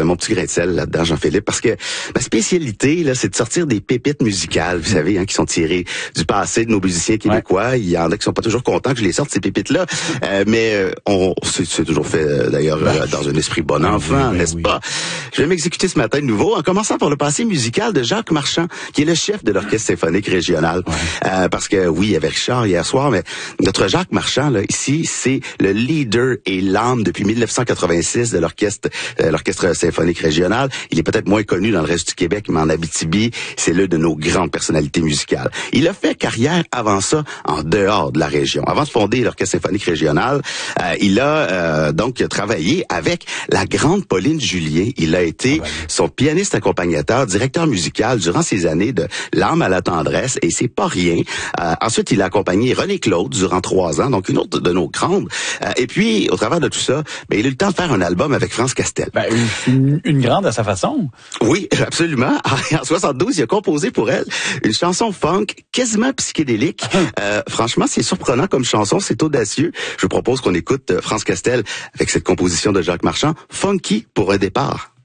mon petit grain de sel là-dedans, Jean-Philippe, parce que ma spécialité, là, c'est de sortir des pépites musicales, vous savez, qui sont tirées du passé de nos musiciens québécois. Ouais. Il y en a qui sont pas toujours contents que je les sorte, ces pépites-là, mais c'est toujours fait, d'ailleurs, dans un esprit bon enfant, n'est-ce pas? Je vais m'exécuter ce matin de nouveau, en commençant par le passé musical de Jacques Marchand, qui est le chef de l'Orchestre symphonique régional. Parce que, oui, il y avait Richard hier soir, mais notre Jacques Marchand, là, ici, c'est le leader et l'âme depuis 1986 de l'Orchestre symphonique régional. Il est peut-être moins connu dans le reste du Québec, mais en Abitibi, c'est l'une de nos grandes personnalités musicales. Il a fait carrière avant ça en dehors de la région. Avant de fonder l'Orchestre symphonique régional, il a donc travaillé avec la grande Pauline Julien. Il a été son pianiste accompagnateur, directeur musical durant ces années de l'âme à la tendresse, et c'est pas rien. Ensuite, il a accompagné René Claude durant 3 ans, donc une autre de nos grandes. Et puis, au travers de tout ça, il a eu le temps de faire un album avec France Castel. Une grande à sa façon. Oui, absolument. En 72, il a composé pour elle une chanson funk quasiment psychédélique. Franchement, c'est surprenant comme chanson, c'est audacieux. Je vous propose qu'on écoute France Castel avec cette composition de Jacques Marchand, Funky pour un départ.